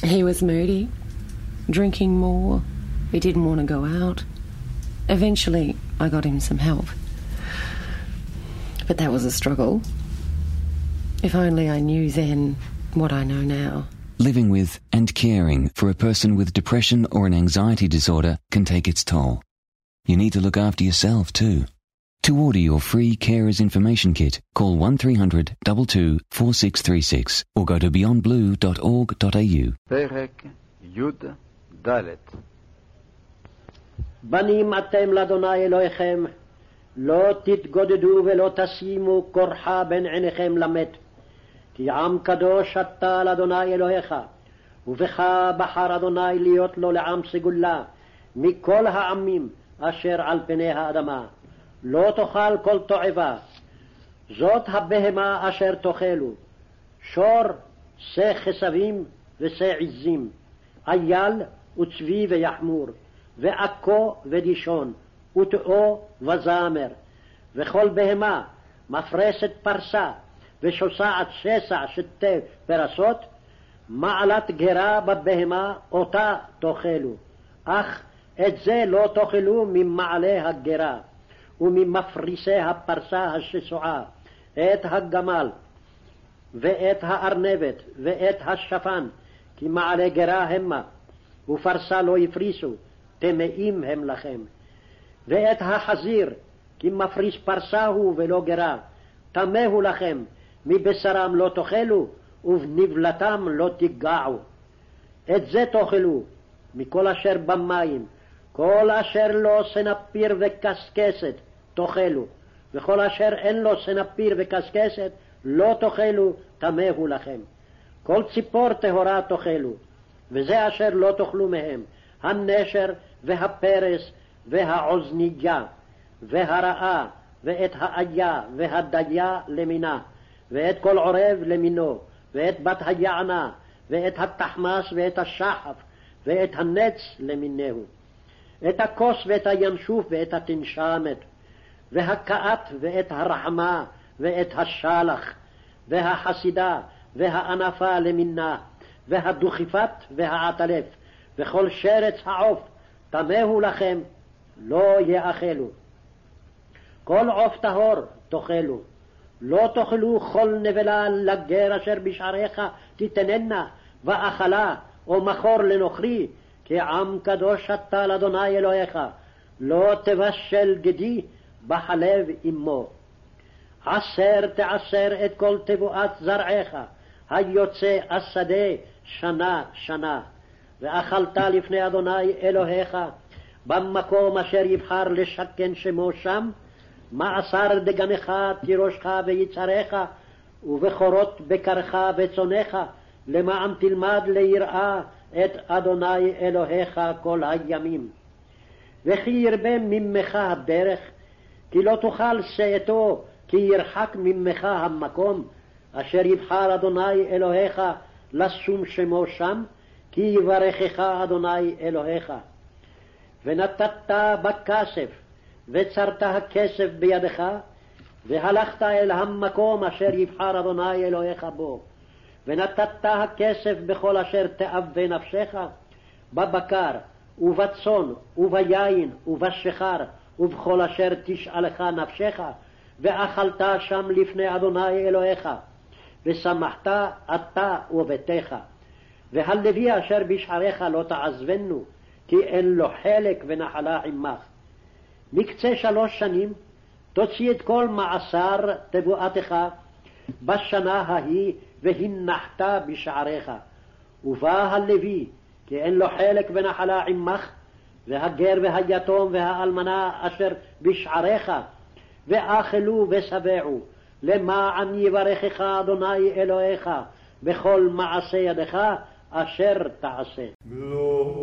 He was moody, drinking more. He didn't want to go out. Eventually, I got him some help. But that was a struggle. If only I knew then what I know now. Living with and caring for a person with depression or an anxiety disorder can take its toll. You need to look after yourself too. To order your free Carers Information Kit, call 1300 22 4636 or go to beyondblue.org.au. פרק י"ד. בנים אתם לאדוני אלוהיכם, לא תתגודדו ולא תשימו כורחה בין עיניכם למת. כי עם קדוש אתה לאדוני אלוהיך, ובך בחר אדוני להיות לו לעם סגולה, מכל העמים אשר על פני האדמה. לא תאכל כל תועבה, זאת הבהמה אשר תאכלו, שור, שא חסבים ושא עזים, אייל וצבי ויחמור, ועכו ודישון, ותאו וזמר, וכל בהמה מפרסת פרסה, ושוסעת שסע שתי פרסות, מעלת גרה בבהמה אותה תאכלו, אך את זה לא תאכלו ממעלה הגרה, וממפריסי הפרסה השסועה, את הגמל, ואת הארנבת, ואת השפן, כי מעלה גרה המה, ופרסה לא יפריסו, טמאים הם לכם. ואת החזיר, כי מפריס פרסה הוא ולא גרה, טמא הוא לכם, מבשרם לא תאכלו, ובנבלתם לא תיגעו. את זה תאכלו, מכל אשר במים, כל אשר לו סנפיר וקסקסת תאכלו, וכל אשר אין לו סנפיר וקסקסת לא תאכלו, טמא הוא לכם. כל ציפור טהורה תאכלו, וזה אשר לא תאכלו מהם, הנשר והפרס והעוזניה והרעה ואת האיה והדיה למינה, ואת כל עורב למינו, ואת בת היענה ואת התחמס ואת השחף ואת הנץ למינהו, את הכוס ואת הינשוף ואת התנשמת, והקעת ואת הרחמה ואת השלח, והחסידה והענפה למינה, והדוכיפת והעטלף, וכל שרץ העוף טמאו לכם, לא יאכלו. כל עוף טהור תאכלו, לא תאכלו כל נבלה לגר אשר בשעריך תתננה, ואכלה או מחור לנוכרי, כי עם קדוש אתה לאדוני אלוהיך, לא תבשל גדי בחלב אמו. עשר תעשר את כל תבואת זרעך, היוצא השדה שנה שנה, ואכלת לפני אדוני אלוהיך, במקום אשר יבחר לשכן שמו שם, מעשר דגנך תירושך ויצריך, ובכורות בקרך וצונך, למען תלמד ליראה את אדוני אלוהיך כל הימים. וכי ירבה ממך הדרך, כי לא תאכל שאתו, כי ירחק ממך המקום, אשר יבחר אדוני אלוהיך לשום שמו שם, כי יברכך אדוני אלוהיך. ונתת בכסף, וצרת הכסף בידך, והלכת אל המקום אשר יבחר אדוני אלוהיך בו, ונתת הכסף בכל אשר תאווה נפשך, בבקר ובצאן וביין ובשיכר, ובכל אשר תשאלך נפשך, ואכלת שם לפני אדוני אלוהיך, ושמחת אתה וביתך. והלוי אשר בשעריך לא תעזבנו, כי אין לו חלק ונחלה עמך. מקצה 3 שנים תוציא את כל מעשר תבואתך בשנה ההיא, והנחת בשעריך. ובא הלוי, כי אין לו חלק ונחלה עמך, והגר והיתום והאלמנה אשר בשעריך, ואכלו ושבעו, למען יברכך אדוני אלוהיך בכל מעשה ידך אשר תעשה.